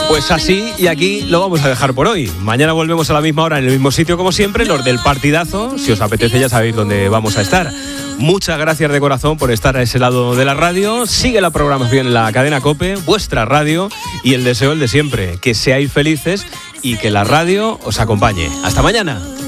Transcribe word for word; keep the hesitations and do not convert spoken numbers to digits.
Pues así, y aquí lo vamos a dejar por hoy. Mañana volvemos a la misma hora en el mismo sitio como siempre, los del partidazo. Si os apetece ya sabéis dónde vamos a estar. Muchas gracias de corazón por estar a ese lado de la radio. Sigue la programación en la cadena COPE, vuestra radio, y el deseo el de siempre, que seáis felices y que la radio os acompañe. Hasta mañana.